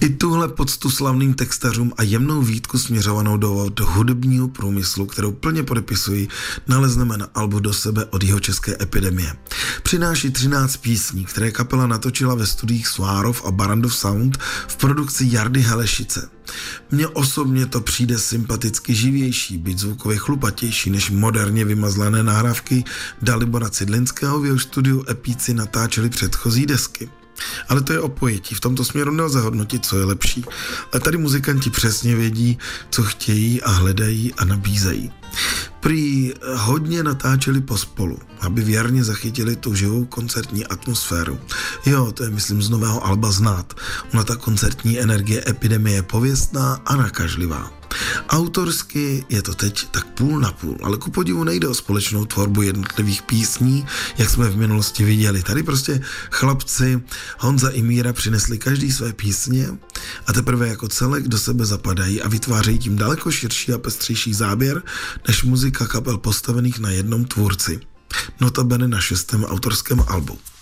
I tuhle poctu slavným textařům a jemnou výtku směřovanou do hudebního průmyslu, kterou plně podepisují, nalezneme na albu Do sebe od Jihočeské epidemie. Přináší 13 písní, které kapela natočila ve studiích Swarov a Barrandov Sound v produkci Jardy Helešice. Mně osobně to přijde sympaticky živější, byť zvukově chlupatější než moderně vymazlené nahrávky Dalibora Cidlinského, v jehož studiu Epíci natáčeli předchozí desky. Ale to je o pojetí, v tomto směru nelze hodnotit, co je lepší. A tady muzikanti přesně vědí, co chtějí a hledají a nabízejí. Prý hodně natáčeli pospolu, aby věrně zachytili tu živou koncertní atmosféru. Jo, to je myslím z nového alba znát. Ona ta koncertní energie Epidemie je pověstná a nakažlivá. Autorsky je to teď tak půl na půl, ale ku podivu nejde o společnou tvorbu jednotlivých písní, jak jsme v minulosti viděli. Tady prostě chlapci Honza i Míra přinesli každý své písně a teprve jako celek do sebe zapadají a vytvářejí tím daleko širší a pestřejší záběr než muzika kapel postavených na jednom tvůrci. Notabene na 6. autorském albu.